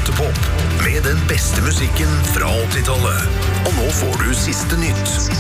Topp med den beste musikken fra 80-tallet. Og nå får du siste nytt.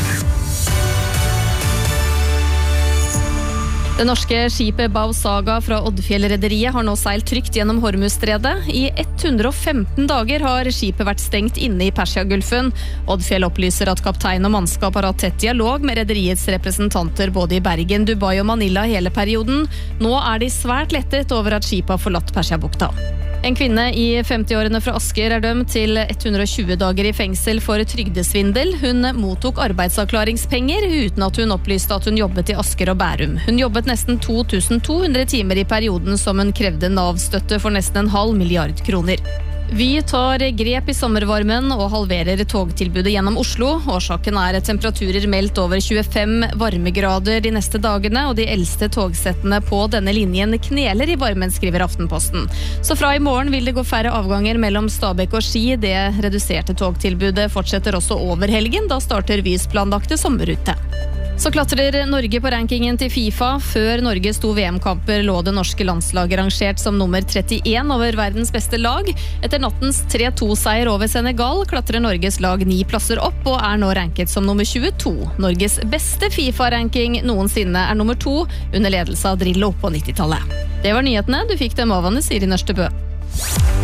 Det norske skipet Bao Saga fra Oddfjell-rederiet har nå seilt trygt gjennom Hormuzstredet. I 115 dager har skipet vært stengt inne i Persiagulfen. Oddfjell opplyser at kaptein og mannskap har hatt tett dialog med rederiets representanter både i Bergen, Dubai og Manila hele perioden. Nå er de svært lettet over at skipet har forlatt Persiabukta. En kvinne i 50-årene fra Asker er dømt til 120 dager i fengsel for trygdesvindel. Hun mottok arbeidsavklaringspenger uten at hun opplyste at hun jobbet i Asker og Bærum. Hun jobbet nesten 2200 timer i perioden som hun krevde Nav-støtte for nesten 0,5 milliard kroner. Vy tar grep i sommervarmen og halverer togtilbudet gjennom Oslo. Årsaken er temperaturer meldt over 25 varmegrader de neste dagene, og de eldste togsettene på denne linjen kneler i varmen, skriver Aftenposten. Så fra i morgen vil det gå færre avganger mellom Stabekk og Ski. Det reduserte togtilbudet fortsetter også over helgen, da starter Vys planlagte sommerrute. Så klatrer Norge på rankingen til FIFA. Før Norge sto VM-kamper lå det norske landslaget rangert som nummer 31 over verdens beste lag. Etter nattens 3-2-seier over Senegal klatrer Norges lag 9 plasser opp og er nå ranket som nummer 22. Norges beste FIFA-ranking noensinne er nummer 2 under ledelse av Drillo på 90-tallet. Det var nyhetene. Du fikk dem av Anne Siri Nørstebø.